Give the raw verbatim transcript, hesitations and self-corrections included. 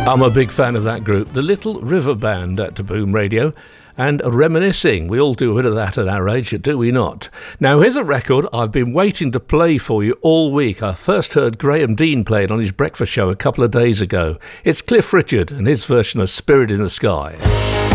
I'm a big fan of that group, the Little River Band at Boom Radio, and reminiscing. We all do a bit of that at our age, do we not? Now, here's a record I've been waiting to play for you all week. I first heard Graham Dean play it on his breakfast show a couple of days ago. It's Cliff Richard and his version of Spirit in the Sky.